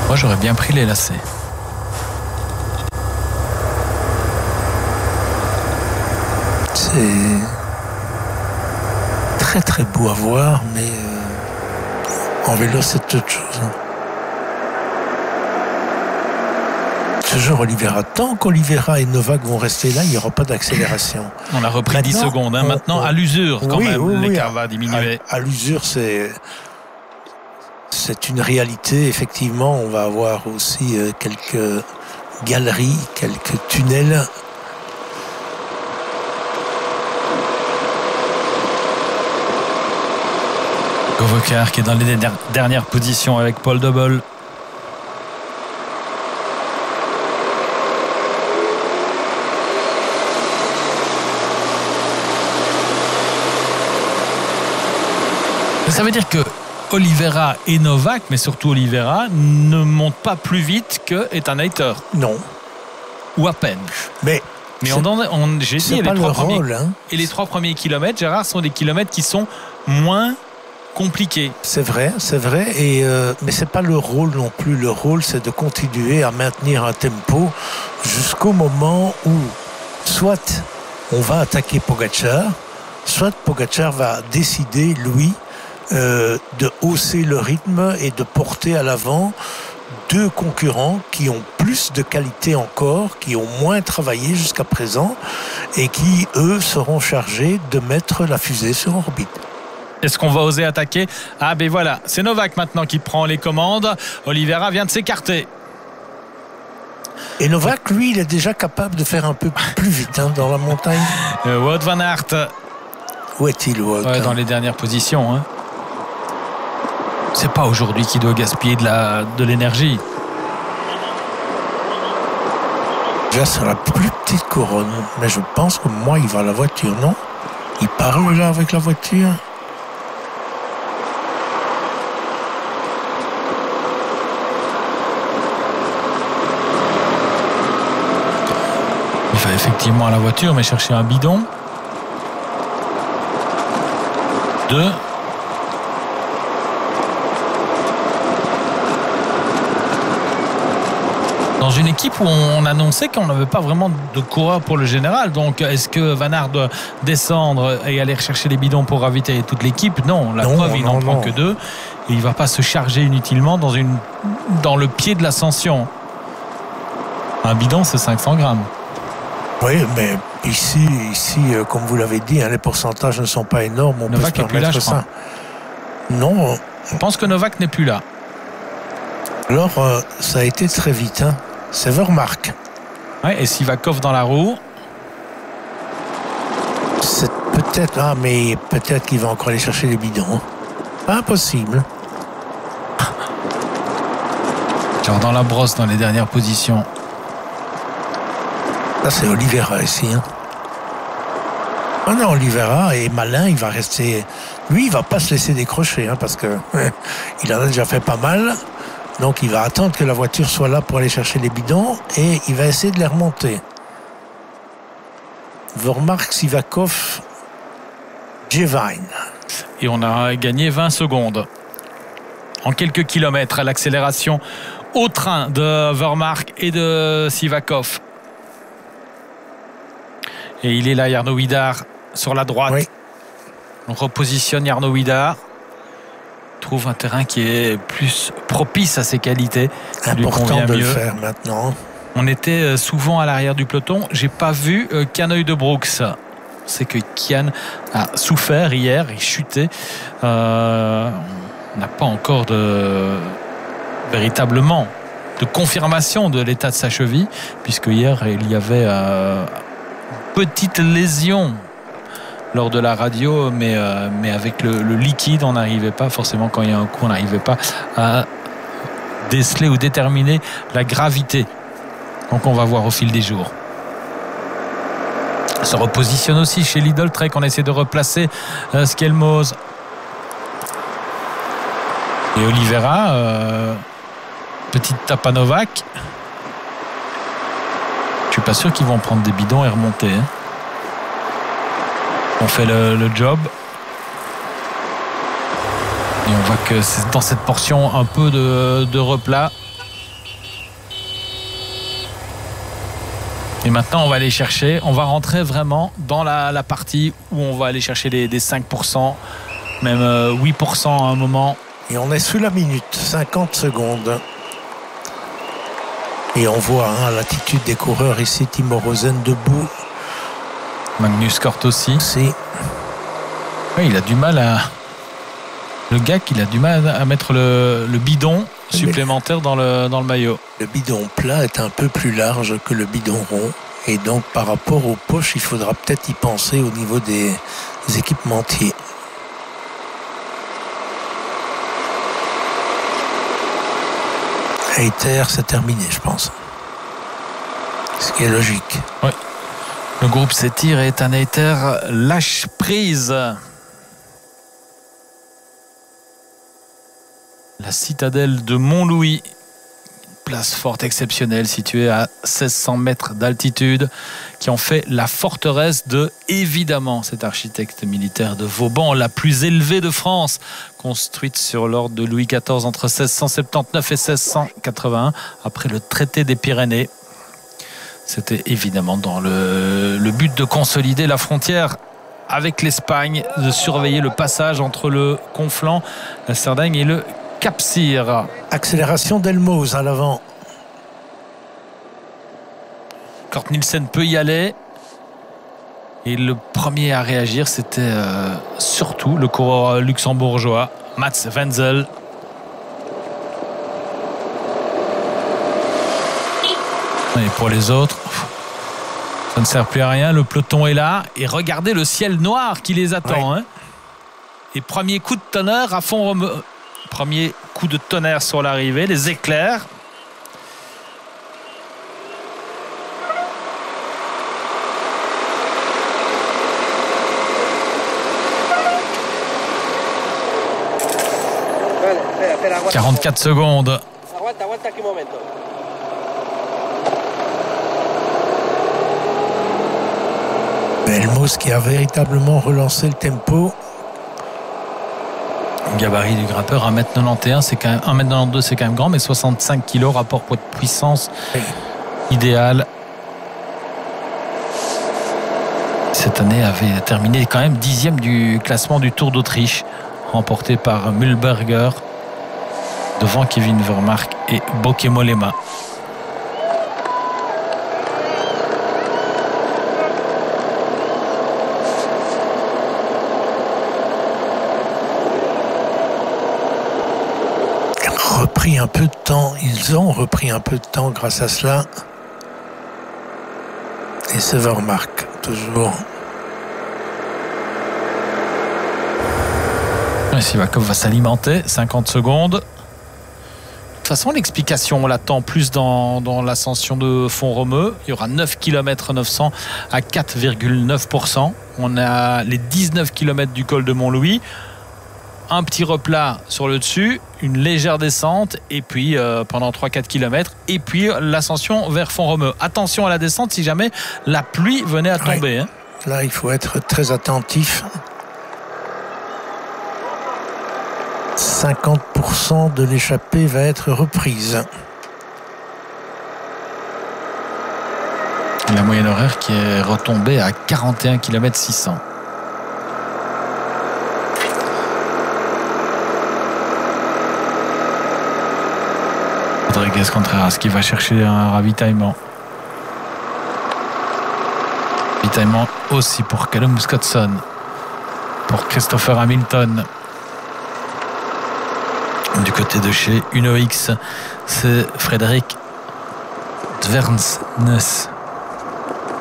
Moi, j'aurais bien pris les lacets. C'est très très beau à voir, mais en vélo, c'est autre chose. Toujours Oliveira. Tant qu'Oliveira et Novak vont rester là, il n'y aura pas d'accélération. On a repris 10 secondes. Maintenant, à l'usure, quand même, l'écart va diminuer. À l'usure, c'est une réalité. Effectivement, on va avoir aussi quelques galeries, quelques tunnels. Govokar qui est dans les dernières positions avec Paul Dobel. Ça veut dire que Oliveira et Novak, mais surtout Oliveira, ne montent pas plus vite que Ethan Hayter. Non. Ou à peine. Mais j'ai dit, les 3 premiers kilomètres, Gérard, sont des kilomètres qui sont moins compliqués. C'est vrai. Mais c'est pas le rôle non plus. Le rôle, c'est de continuer à maintenir un tempo jusqu'au moment où soit on va attaquer Pogačar, soit Pogačar va décider, lui, de hausser le rythme et de porter à l'avant 2 concurrents qui ont plus de qualité encore, qui ont moins travaillé jusqu'à présent et qui, eux, seront chargés de mettre la fusée sur orbite. Est-ce qu'on va oser attaquer ? Ah ben voilà, c'est Novak maintenant qui prend les commandes. Oliveira vient de s'écarter. Et Novak, lui, il est déjà capable de faire un peu plus vite dans la montagne. Wout van Aert. Où est-il, Wout ? Dans les dernières positions. C'est pas aujourd'hui qu'il doit gaspiller de l'énergie. Déjà, c'est la plus petite couronne. Mais je pense que moi, il va à la voiture, non ? Il parle là avec la voiture ? Il va effectivement à la voiture, mais chercher un bidon. 2. Dans une équipe où on annonçait qu'on n'avait pas vraiment de coureur pour le général. Donc, est-ce que Van Aert doit descendre et aller rechercher les bidons pour ravitailler toute l'équipe ? Non, preuve, il n'en prend que 2. Et il ne va pas se charger inutilement dans le pied de l'ascension. Un bidon, c'est 500 grammes. Oui, mais ici, comme vous l'avez dit, les pourcentages ne sont pas énormes. On Novak peut se permettre ça. Non. Je pense que Novak n'est plus là. Alors, ça a été très vite. C'est Vermark. Ouais, et Sivakov dans la roue. C'est peut-être... mais peut-être qu'il va encore aller chercher les bidons. Impossible. Genre dans la brosse, dans les dernières positions. Là, c'est Oliveira ici. Non, Oliveira est malin, il va rester... Lui, il va pas se laisser décrocher, parce que il en a déjà fait pas mal. Donc, il va attendre que la voiture soit là pour aller chercher les bidons et il va essayer de les remonter. Vermark, Sivakov, Jevine. Et on a gagné 20 secondes. En quelques kilomètres à l'accélération au train de Vermark et de Sivakov. Et il est là, Jarno Widar, sur la droite. Oui. On repositionne Jarno Widar. Trouve un terrain qui est plus propice à ses qualités. Important de le faire maintenant. On était souvent à l'arrière du peloton. J'ai pas vu Kian de Brooks. C'est que Kian a souffert hier, il chutait. On n'a pas encore véritablement de confirmation de l'état de sa cheville, puisque hier il y avait une petite lésion lors de la radio, mais avec le liquide, on n'arrivait pas, forcément quand il y a un coup, on n'arrivait pas à déceler ou déterminer la gravité. Donc on va voir au fil des jours. Se repositionne aussi chez Lidl Trek, on essaie de replacer Skelmos. Et Oliveira, petite tape à Novak. Je suis pas sûr qu'ils vont prendre des bidons et remonter. On fait le job. Et on voit que c'est dans cette portion un peu de replat. maintenant, on va aller chercher, on va rentrer vraiment dans la partie où on va aller chercher des 5%, même 8% à un moment. Et on est sous la minute, 50 secondes. Et on voit l'attitude des coureurs ici, Timo Rosen debout. Magnus Cort aussi. Oui, il a du mal à... Le gars, il a du mal à mettre le bidon supplémentaire dans le maillot. Le bidon plat est un peu plus large que le bidon rond. Et donc, par rapport aux poches, il faudra peut-être y penser au niveau des équipementiers. Hayter, c'est terminé, je pense. Ce qui est logique. Oui. Le groupe s'étire et Ethan Hayter lâche prise. La citadelle de Montlouis, place forte exceptionnelle située à 1600 mètres d'altitude, qui en fait la forteresse de, évidemment, cet architecte militaire de Vauban, la plus élevée de France, construite sur l'ordre de Louis XIV entre 1679 et 1681, après le traité des Pyrénées. C'était évidemment dans le but de consolider la frontière avec l'Espagne, de surveiller le passage entre le Conflent, la Sardaigne et le Cap-Cyr. Accélération d'Elmoz à l'avant. Kort Nielsen peut y aller. Et le premier à réagir, c'était surtout le coureur luxembourgeois, Mats Wenzel. Et pour les autres, ça ne sert plus à rien. Le peloton est là. Et regardez le ciel noir qui les attend. Ouais. Et premier coup de tonnerre à Font-Romeu. Premier coup de tonnerre sur l'arrivée, les éclairs. « 44 secondes. » Elmoz qui a véritablement relancé le tempo. Gabarit du grimpeur, 1m91, c'est quand même 1m92, c'est quand même grand, mais 65 kg, rapport poids de puissance idéal. Cette année avait terminé quand même 10e du classement du Tour d'Autriche, remporté par Mühlberger, devant Kevin Vermaerk et Bauke Mollema. Un peu de temps, ils ont repris un peu de temps grâce à cela. Et c'est Vermaerk toujours. Sivakov va s'alimenter, 50 secondes. De toute façon, l'explication, on l'attend plus dans l'ascension de Font-Romeu. Il y aura 9 km 900 à 4,9%. On a les 19 km du col de Montlouis. Un petit replat sur le dessus, une légère descente et puis pendant 3-4 km et puis l'ascension vers Font-Romeu. Attention à la descente si jamais la pluie venait à tomber. Ouais. Là, il faut être très attentif. 50% de l'échappée va être reprise. La moyenne horaire qui est retombée à 41 km 600. Rodriguez Contreras qui va chercher un ravitaillement. Ravitaillement aussi pour Callum Scotson, pour Christopher Hamilton. Du côté de chez Uno X, c'est Frédéric Dvernsnes.